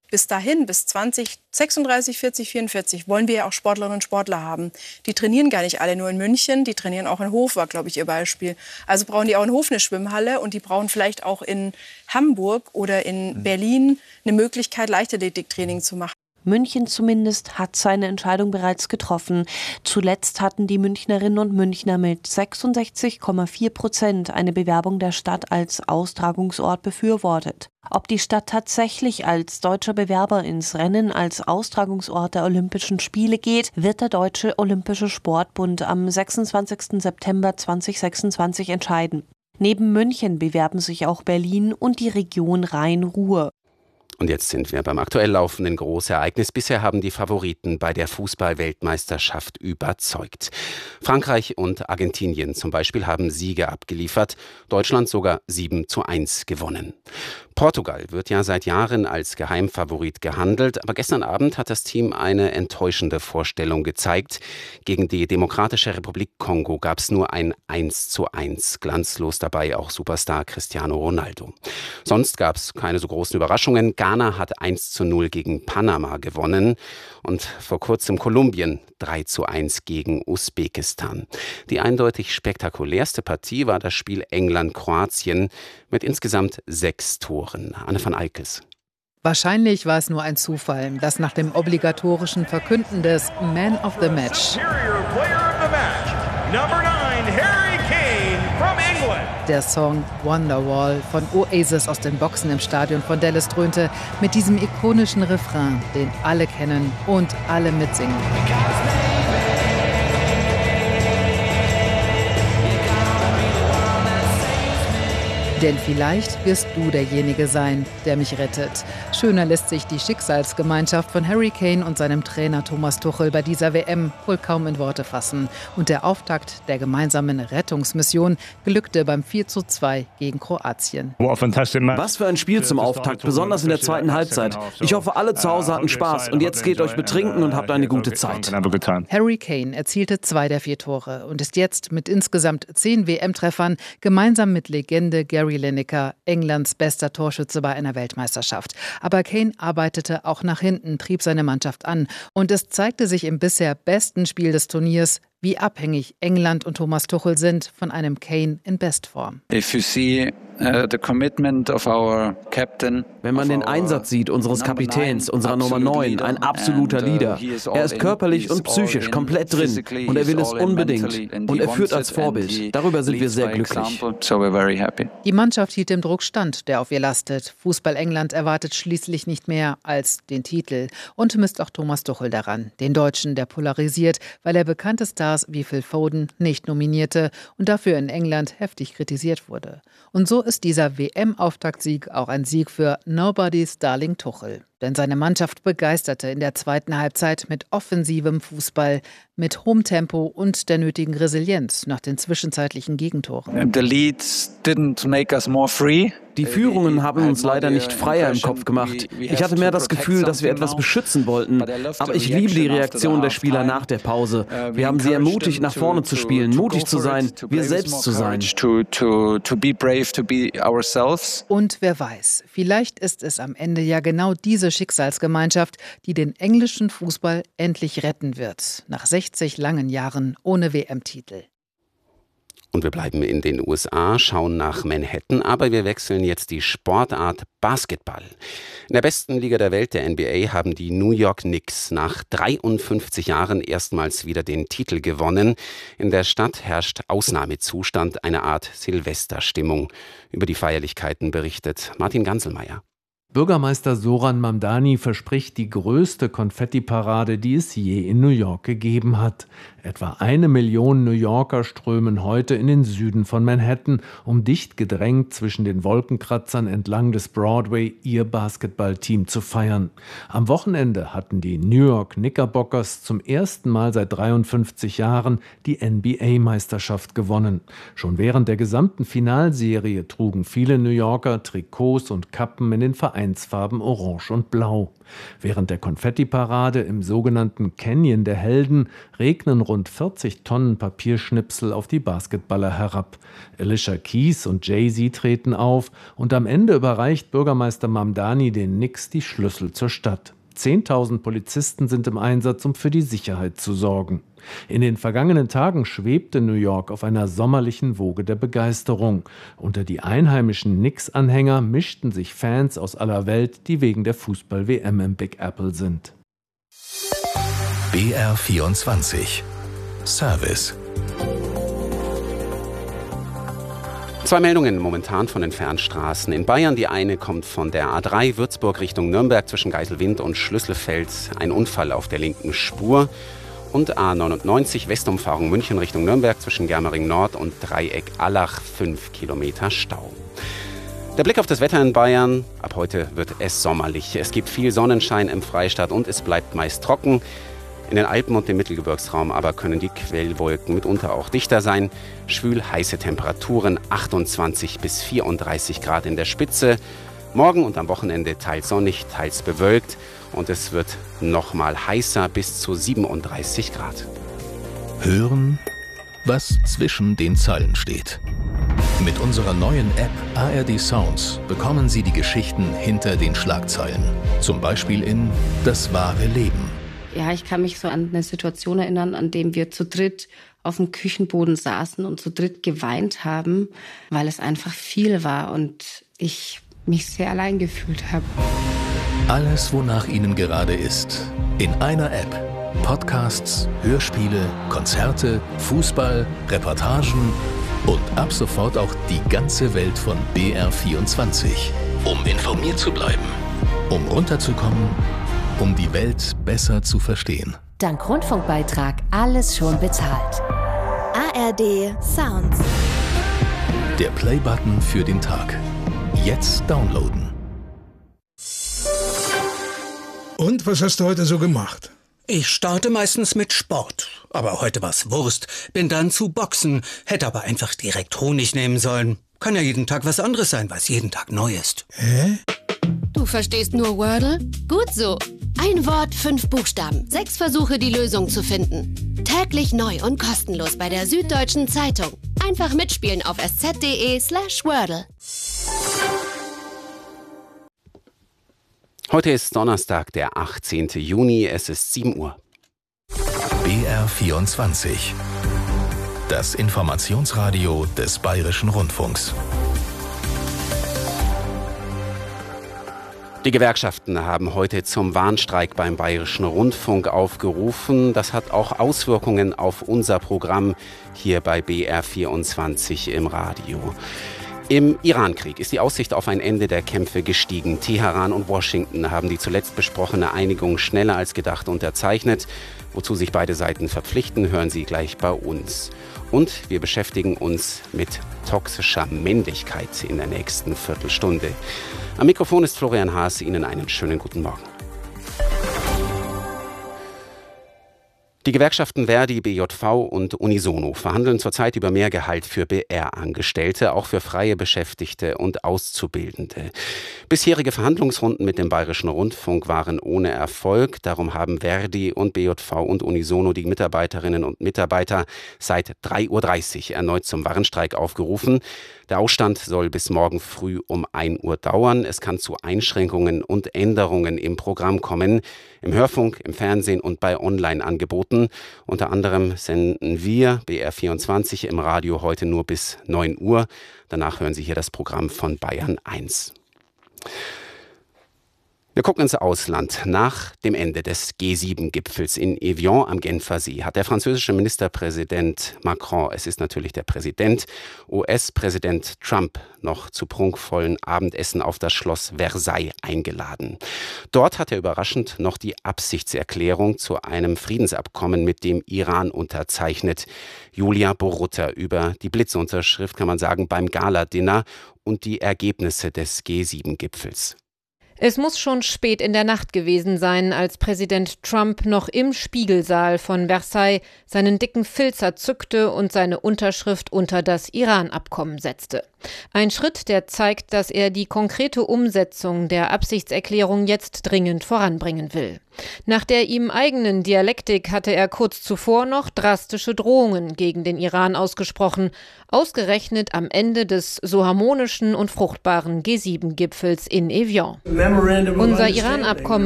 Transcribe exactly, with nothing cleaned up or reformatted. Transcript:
bis dahin, bis zwanzig sechsunddreißig, vierzig, vierundvierzig, wollen wir ja auch Sportlerinnen und Sportler haben. Die trainieren gar nicht alle nur in München, die trainieren auch in Hof, war, glaube ich, ihr Beispiel. Also brauchen die auch in Hof eine Schwimmhalle und die brauchen vielleicht auch in Hamburg oder in Berlin eine Möglichkeit, Leichtathletiktraining zu machen. München zumindest hat seine Entscheidung bereits getroffen. Zuletzt hatten die Münchnerinnen und Münchner mit sechsundsechzig Komma vier Prozent eine Bewerbung der Stadt als Austragungsort befürwortet. Ob die Stadt tatsächlich als deutscher Bewerber ins Rennen als Austragungsort der Olympischen Spiele geht, wird der Deutsche Olympische Sportbund am sechsundzwanzigsten September zweitausendsechsundzwanzig entscheiden. Neben München bewerben sich auch Berlin und die Region Rhein-Ruhr. Und jetzt sind wir beim aktuell laufenden Großereignis. Bisher haben die Favoriten bei der Fußball-Weltmeisterschaft überzeugt. Frankreich und Argentinien zum Beispiel haben Siege abgeliefert, Deutschland sogar sieben zu eins gewonnen. Portugal wird ja seit Jahren als Geheimfavorit gehandelt, aber gestern Abend hat das Team eine enttäuschende Vorstellung gezeigt. Gegen die Demokratische Republik Kongo gab es nur ein eins zu eins, glanzlos dabei auch Superstar Cristiano Ronaldo. Sonst gab es keine so großen Überraschungen. Ghana hat eins zu null gegen Panama gewonnen und vor kurzem Kolumbien drei zu eins gegen Usbekistan. Die eindeutig spektakulärste Partie war das Spiel England-Kroatien mit insgesamt sechs Toren. Anne van Eikels. Wahrscheinlich war es nur ein Zufall, dass nach dem obligatorischen Verkünden des Man of the Match der Song Wonderwall von Oasis aus den Boxen im Stadion von Dallas dröhnte, mit diesem ikonischen Refrain, den alle kennen und alle mitsingen. Denn vielleicht wirst du derjenige sein, der mich rettet. Schöner lässt sich die Schicksalsgemeinschaft von Harry Kane und seinem Trainer Thomas Tuchel bei dieser W M wohl kaum in Worte fassen. Und der Auftakt der gemeinsamen Rettungsmission glückte beim vier zu zwei gegen Kroatien. Was für ein Spiel zum Auftakt, besonders in der zweiten Halbzeit. Ich hoffe, alle zu Hause hatten Spaß und jetzt geht euch betrinken und habt eine gute Zeit. Harry Kane erzielte zwei der vier Tore und ist jetzt mit insgesamt zehn W M-Treffern gemeinsam mit Legende Gary Lineker Englands bester Torschütze bei einer Weltmeisterschaft. Aber Kane arbeitete auch nach hinten, trieb seine Mannschaft an. Und es zeigte sich im bisher besten Spiel des Turniers, wie abhängig England und Thomas Tuchel sind von einem Kane in Bestform. If you see uh, the commitment of our captain, wenn man den Einsatz sieht unseres Kapitäns, unserer Nummer neun, ein absoluter Leader. Er ist körperlich und psychisch komplett drin und er will es unbedingt. Und er führt als Vorbild. Darüber sind wir sehr glücklich. Die Mannschaft hielt dem Druck stand, der auf ihr lastet. Fußball England erwartet schließlich nicht mehr als den Titel und misst auch Thomas Tuchel daran, den Deutschen, der polarisiert, weil er bekannte Stars wie Phil Foden nicht nominierte und dafür in England heftig kritisiert wurde. Und so ist dieser W M-Auftaktsieg auch ein Sieg für Nobody's Darling Tuchel. Denn seine Mannschaft begeisterte in der zweiten Halbzeit mit offensivem Fußball, mit hohem Tempo und der nötigen Resilienz nach den zwischenzeitlichen Gegentoren. The leads didn't make us more free. Die Führungen haben uns leider nicht freier im Kopf gemacht. Ich hatte mehr das Gefühl, dass wir etwas beschützen wollten. Aber ich liebe die Reaktion der Spieler nach der Pause. Wir haben sie ermutigt, nach vorne zu spielen, mutig zu sein, wir selbst zu sein. Und wer weiß, vielleicht ist es am Ende ja genau diese Schicksalsgemeinschaft, die den englischen Fußball endlich retten wird. Nach sechzig langen Jahren ohne W M-Titel. Und wir bleiben in den U S A, schauen nach Manhattan, aber wir wechseln jetzt die Sportart Basketball. In der besten Liga der Welt, der N B A, haben die New York Knicks nach dreiundfünfzig Jahren erstmals wieder den Titel gewonnen. In der Stadt herrscht Ausnahmezustand, eine Art Silvesterstimmung. Über die Feierlichkeiten berichtet Martin Ganselmeier. Bürgermeister Zoran Mamdani verspricht die größte Konfettiparade, die es je in New York gegeben hat. Etwa eine Million New Yorker strömen heute in den Süden von Manhattan, um dicht gedrängt zwischen den Wolkenkratzern entlang des Broadway ihr Basketballteam zu feiern. Am Wochenende hatten die New York Knickerbockers zum ersten Mal seit dreiundfünfzig Jahren die N B A-Meisterschaft gewonnen. Schon während der gesamten Finalserie trugen viele New Yorker Trikots und Kappen in den Vereinsfarben Orange und Blau. Während der Konfettiparade im sogenannten Canyon der Helden regnen rund rund vierzig Tonnen Papierschnipsel auf die Basketballer herab. Alicia Keys und Jay-Z treten auf und am Ende überreicht Bürgermeister Mamdani den Knicks die Schlüssel zur Stadt. Zehntausend Polizisten sind im Einsatz, um für die Sicherheit zu sorgen. In den vergangenen Tagen schwebte New York auf einer sommerlichen Woge der Begeisterung. Unter die einheimischen Knicks-Anhänger mischten sich Fans aus aller Welt, die wegen der Fußball-W M im Big Apple sind. B R vierundzwanzig Service. Zwei Meldungen momentan von den Fernstraßen. In Bayern die eine kommt von der A drei Würzburg Richtung Nürnberg zwischen Geiselwind und Schlüsselfeld. Ein Unfall auf der linken Spur. Und A neunundneunzig Westumfahrung München Richtung Nürnberg zwischen Germering Nord und Dreieck Allach. Fünf Kilometer Stau. Der Blick auf das Wetter in Bayern. Ab heute wird es sommerlich. Es gibt viel Sonnenschein im Freistaat und es bleibt meist trocken. In den Alpen und dem Mittelgebirgsraum aber können die Quellwolken mitunter auch dichter sein. Schwül heiße Temperaturen, achtundzwanzig bis vierunddreißig Grad in der Spitze. Morgen und am Wochenende teils sonnig, teils bewölkt. Und es wird noch mal heißer, bis zu siebenunddreißig Grad. Hören, was zwischen den Zeilen steht. Mit unserer neuen App A R D Sounds bekommen Sie die Geschichten hinter den Schlagzeilen. Zum Beispiel in Das wahre Leben. Ja, ich kann mich so an eine Situation erinnern, an dem wir zu dritt auf dem Küchenboden saßen und zu dritt geweint haben, weil es einfach viel war und ich mich sehr allein gefühlt habe. Alles, wonach Ihnen gerade ist, in einer App. Podcasts, Hörspiele, Konzerte, Fußball, Reportagen und ab sofort auch die ganze Welt von B R vierundzwanzig. Um informiert zu bleiben, um runterzukommen, um die Welt besser zu verstehen. Dank Rundfunkbeitrag alles schon bezahlt. A R D Sounds. Der Play-Button für den Tag. Jetzt downloaden. Und was hast du heute so gemacht? Ich starte meistens mit Sport. Aber heute war's Wurst. Bin dann zu Boxen. Hätte aber einfach direkt Honig nehmen sollen. Kann ja jeden Tag was anderes sein, weil es jeden Tag neu ist. Hä? Du verstehst nur Wordle? Gut so. Ein Wort, fünf Buchstaben. Sechs Versuche, die Lösung zu finden. Täglich neu und kostenlos bei der Süddeutschen Zeitung. Einfach mitspielen auf sz.de slash Wordle. Heute ist Donnerstag, der achtzehnten Juni. Es ist sieben Uhr. B R vierundzwanzig. Das Informationsradio des Bayerischen Rundfunks. Die Gewerkschaften haben heute zum Warnstreik beim Bayerischen Rundfunk aufgerufen. Das hat auch Auswirkungen auf unser Programm hier bei B R vierundzwanzig im Radio. Im Irankrieg ist die Aussicht auf ein Ende der Kämpfe gestiegen. Teheran und Washington haben die zuletzt besprochene Einigung schneller als gedacht unterzeichnet. Wozu sich beide Seiten verpflichten, hören Sie gleich bei uns. Und wir beschäftigen uns mit toxischer Männlichkeit in der nächsten Viertelstunde. Am Mikrofon ist Florian Haas. Ihnen einen schönen guten Morgen. Die Gewerkschaften Verdi, B J V und Unisono verhandeln zurzeit über mehr Gehalt für B R-Angestellte, auch für freie Beschäftigte und Auszubildende. Bisherige Verhandlungsrunden mit dem Bayerischen Rundfunk waren ohne Erfolg. Darum haben Verdi und B J V und Unisono die Mitarbeiterinnen und Mitarbeiter seit drei Uhr dreißig erneut zum Warnstreik aufgerufen. Der Ausstand soll bis morgen früh um ein Uhr dauern. Es kann zu Einschränkungen und Änderungen im Programm kommen, im Hörfunk, im Fernsehen und bei Online-Angeboten. Unter anderem senden wir B R vierundzwanzig im Radio heute nur bis neun Uhr. Danach hören Sie hier das Programm von Bayern eins. Wir gucken ins Ausland. Nach dem Ende des G sieben Gipfels in Evian am Genfer See hat der französische Ministerpräsident Macron, es ist natürlich der Präsident, U S-Präsident Trump noch zu prunkvollen Abendessen auf das Schloss Versailles eingeladen. Dort hat er überraschend noch die Absichtserklärung zu einem Friedensabkommen mit dem Iran unterzeichnet. Julia Borutta über die Blitzunterschrift, kann man sagen, beim Gala-Dinner und die Ergebnisse des G sieben Gipfels. Es muss schon spät in der Nacht gewesen sein, als Präsident Trump noch im Spiegelsaal von Versailles seinen dicken Filzer zückte und seine Unterschrift unter das Iran-Abkommen setzte. Ein Schritt, der zeigt, dass er die konkrete Umsetzung der Absichtserklärung jetzt dringend voranbringen will. Nach der ihm eigenen Dialektik hatte er kurz zuvor noch drastische Drohungen gegen den Iran ausgesprochen, ausgerechnet am Ende des so harmonischen und fruchtbaren G sieben Gipfels in Evian. Unser Iran-Abkommen